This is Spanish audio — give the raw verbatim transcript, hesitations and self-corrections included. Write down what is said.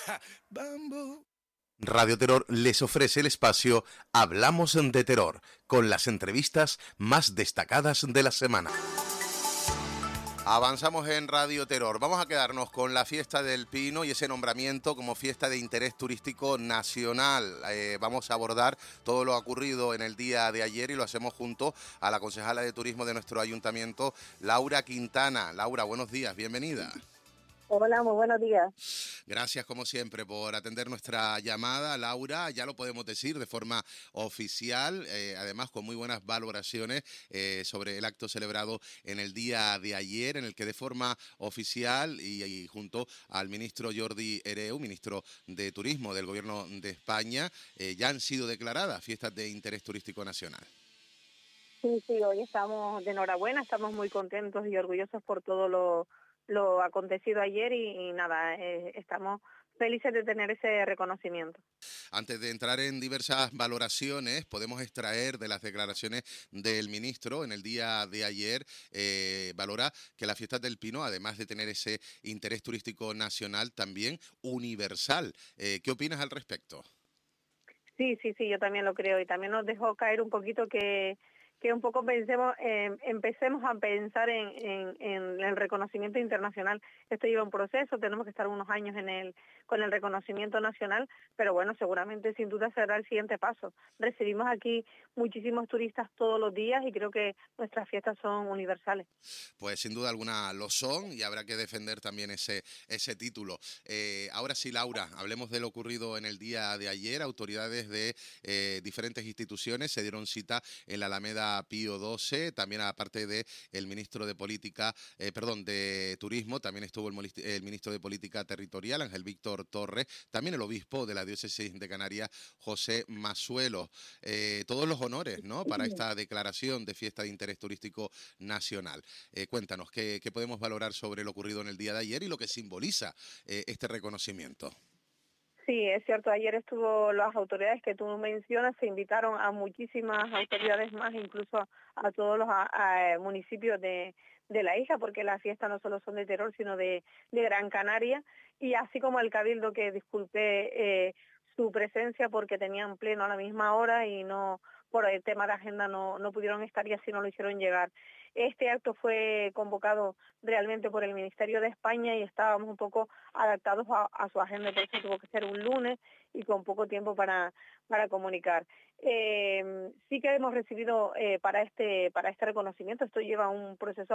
Bamboo. Radio Terror les ofrece el espacio Hablamos de Terror, con las entrevistas más destacadas de la semana. Avanzamos en Radio Terror. Vamos a quedarnos con la Fiesta del Pino y ese nombramiento como fiesta de interés turístico nacional. Eh, vamos a abordar todo lo ocurrido en el día de ayer y lo hacemos junto a la concejala de turismo de nuestro ayuntamiento, Laura Quintana. Laura, buenos días, bienvenida. Hola, muy buenos días. Gracias, como siempre, por atender nuestra llamada, Laura. Ya lo podemos decir de forma oficial, eh, además con muy buenas valoraciones eh, sobre el acto celebrado en el día de ayer, en el que de forma oficial y, y junto al ministro Jordi Hereu, ministro de Turismo del Gobierno de España, eh, ya han sido declaradas fiestas de interés turístico nacional. Sí, sí, hoy estamos de enhorabuena, estamos muy contentos y orgullosos por todo lo lo acontecido ayer y, y nada, eh, estamos felices de tener ese reconocimiento. Antes de entrar en diversas valoraciones, podemos extraer de las declaraciones del ministro en el día de ayer, eh, valora que las fiestas del Pino, además de tener ese interés turístico nacional, también universal. Eh, ¿Qué opinas al respecto? Sí, sí, sí, yo también lo creo y también nos dejó caer un poquito que que un poco pensemos, eh, empecemos a pensar en, en, en el reconocimiento internacional. Esto lleva un proceso, tenemos que estar unos años en el, con el reconocimiento nacional, pero bueno, seguramente sin duda será el siguiente paso. Recibimos aquí muchísimos turistas todos los días y creo que nuestras fiestas son universales. Pues sin duda alguna lo son y habrá que defender también ese, ese título. Eh, ahora sí, Laura, hablemos de lo ocurrido en el día de ayer. Autoridades de eh, diferentes instituciones se dieron cita en la Alameda Pío doce, también aparte de el ministro de Política, eh, perdón, de Turismo, también estuvo el, el ministro de Política Territorial, Ángel Víctor Torres, también el obispo de la diócesis de Canarias, José Masuelo. Eh, todos los honores, ¿no?, para esta declaración de fiesta de interés turístico nacional. Eh, cuéntanos, ¿qué, ¿qué podemos valorar sobre lo ocurrido en el día de ayer y lo que simboliza eh, este reconocimiento? Sí, es cierto, ayer estuvo las autoridades que tú mencionas, se invitaron a muchísimas autoridades más, incluso a, a todos los a, a municipios de, de la isla, porque las fiestas no solo son de Terror, sino de, de Gran Canaria, y así como el Cabildo, que disculpe eh, su presencia porque tenían pleno a la misma hora y no por el tema de agenda no, no pudieron estar y así no lo hicieron llegar. Este acto fue convocado realmente por el Ministerio de España y estábamos un poco adaptados a, a su agenda, por eso tuvo que ser un lunes y con poco tiempo para, para comunicar. Eh, sí que hemos recibido eh, para este para este reconocimiento, esto lleva un proceso